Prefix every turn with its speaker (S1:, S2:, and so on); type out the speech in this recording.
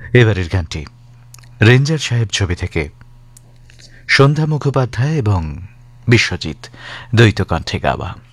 S1: এবারের গানটি রেঞ্জার সাহেব ছবি থেকে সন্ধ্যা মুখোপাধ্যায় এবং বিশ্বজিৎ দ্বৈত কণ্ঠে গাওয়া।